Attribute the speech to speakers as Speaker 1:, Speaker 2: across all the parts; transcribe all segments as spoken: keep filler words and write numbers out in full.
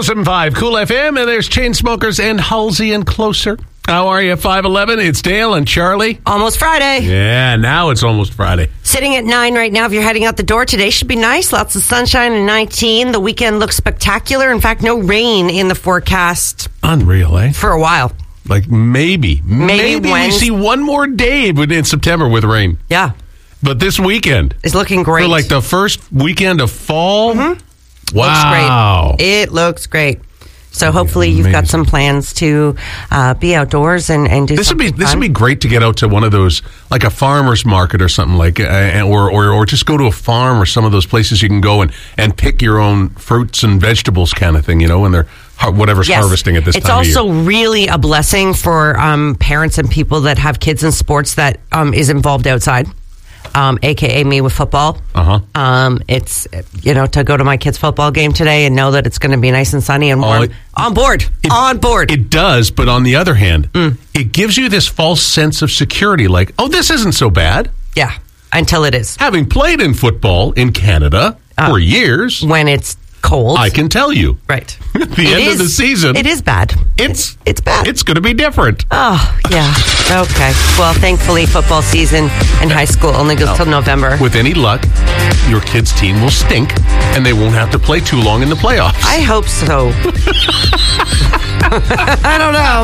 Speaker 1: oh seven point five Cool F M, and there's Chainsmokers and Halsey and Closer. How are you, five eleven? It's Dale and Charlie.
Speaker 2: Almost Friday.
Speaker 1: Yeah, now it's almost Friday.
Speaker 2: Sitting at nine right now. If you're heading out the door today, should be nice. Lots of sunshine and nineteen. The weekend looks spectacular. In fact, no rain in the forecast.
Speaker 1: Unreal, eh?
Speaker 2: For a while.
Speaker 1: Like maybe.
Speaker 2: Maybe,
Speaker 1: maybe
Speaker 2: when...
Speaker 1: we see one more day in September with rain.
Speaker 2: Yeah.
Speaker 1: But this weekend
Speaker 2: is looking great.
Speaker 1: For like the first weekend of fall.
Speaker 2: Mm-hmm.
Speaker 1: Wow.
Speaker 2: Looks great. It looks great. So hopefully you've
Speaker 1: Amazing.
Speaker 2: got some plans to uh, be outdoors and, and do
Speaker 1: this
Speaker 2: something
Speaker 1: would be This
Speaker 2: fun.
Speaker 1: would be great to get out to one of those, like a farmer's market or something like, uh, or, or or just go to a farm or some of those places you can go and, and pick your own fruits and vegetables kind of thing, you know, when they're har- whatever's
Speaker 2: Yes.
Speaker 1: harvesting at this
Speaker 2: it's
Speaker 1: time of year.
Speaker 2: It's also really a blessing for um, parents and people that have kids in sports that um, is involved outside. Um, A K A me with football.
Speaker 1: Uh-huh.
Speaker 2: Um, it's, you know, to go to my kid's football game today and know that it's going to be nice and sunny and warm.
Speaker 1: Oh, it-
Speaker 2: on board.
Speaker 1: It,
Speaker 2: on board.
Speaker 1: It does, but on the other hand,
Speaker 2: Mm.
Speaker 1: it gives you this false sense of security, like, oh, this isn't so bad.
Speaker 2: Yeah, until it is.
Speaker 1: Having played in football in Canada
Speaker 2: Uh,
Speaker 1: for years,
Speaker 2: When it's cold.
Speaker 1: I can tell you.
Speaker 2: Right.
Speaker 1: At the
Speaker 2: It
Speaker 1: end
Speaker 2: is-
Speaker 1: of the season,
Speaker 2: It is bad.
Speaker 1: it's
Speaker 2: It's bad.
Speaker 1: It's going to be different.
Speaker 2: Oh, yeah. Okay. Well, thankfully, football season in high school only goes till November.
Speaker 1: With any luck, your kid's team will stink, and they won't have to play too long in the playoffs.
Speaker 2: I hope so. I don't know,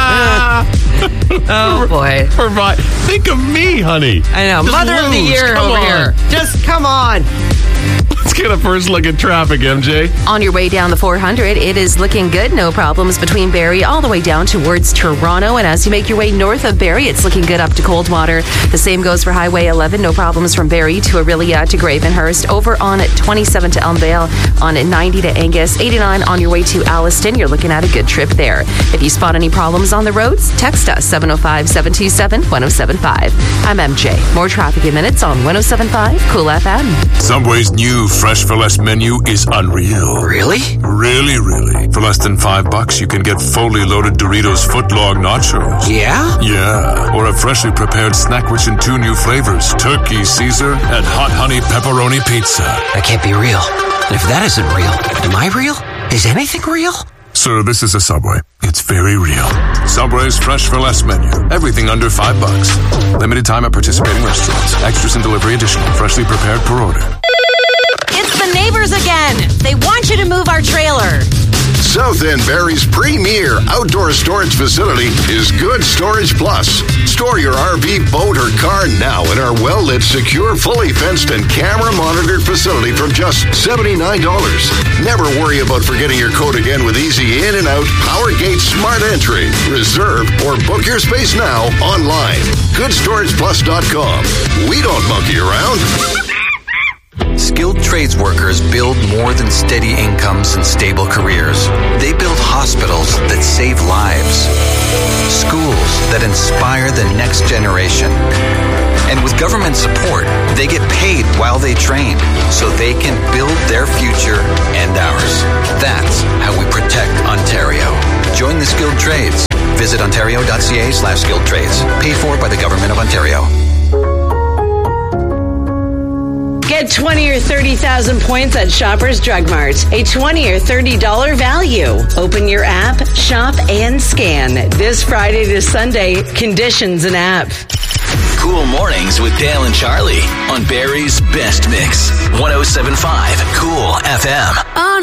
Speaker 2: man. Oh, boy.
Speaker 1: Provide. Think of me, honey.
Speaker 2: I know.
Speaker 1: Just
Speaker 2: Mother of the
Speaker 1: lose.
Speaker 2: year
Speaker 1: Come
Speaker 2: over
Speaker 1: on.
Speaker 2: here. Just come on.
Speaker 1: Let's get a first look at traffic, M J.
Speaker 3: On your way down the four hundred, it is looking good. No problems between Barrie all the way down towards Toronto. And as you make your way north of Barrie, it's looking good up to Coldwater. The same goes for Highway eleven. No problems from Barrie to Aurelia to Gravenhurst. Over on twenty-seven to Elmvale, on ninety to Angus. eighty-nine on your way to Alliston. You're looking at a good trip there. If you spot any problems on the roads, text us seven oh five, seven two seven, one oh seven five. I'm M J. More traffic in minutes on one oh seven point five Cool F M.
Speaker 4: Subway's new Fresh for Less menu is unreal.
Speaker 5: Really?
Speaker 4: Really, really. For less than five bucks, you can get fully loaded Doritos footlong nachos.
Speaker 5: Yeah?
Speaker 4: Yeah. Or a freshly prepared snack rich in two new flavors, turkey Caesar and hot honey pepperoni pizza.
Speaker 5: That can't be real. And if that isn't real, am I real? Is anything real?
Speaker 4: Sir, this is a Subway. It's very real. Subway's Fresh for Less menu. Everything under five bucks. Limited time at participating restaurants. Extras and delivery additional. Freshly prepared per order.
Speaker 3: It's the neighbors again. They want you to move our trailer.
Speaker 6: South End Barrie's premier outdoor storage facility is Good Storage Plus. Store your R V, boat, or car now in our well-lit, secure, fully fenced, and camera-monitored facility from just seventy-nine dollars. Never worry about forgetting your code again with easy in and out PowerGate Smart Entry. Reserve or book your space now online. good storage plus dot com. We don't monkey around.
Speaker 7: Skilled trades workers build more than steady incomes and stable careers. They build hospitals that save lives, schools that inspire the next generation. And with government support, they get paid while they train so they can build their future and ours. That's how we protect Ontario. Join the skilled trades. Visit ontario.ca slash skilled trades. Paid for by the Government of Ontario.
Speaker 8: Get twenty or thirty thousand points at Shoppers Drug Mart. A twenty or thirty dollars value. Open your app, shop, and scan. This Friday to Sunday, conditions and app.
Speaker 9: Cool Mornings with Dale and Charlie on Barrie's Best Mix. one oh seven point five Cool F M.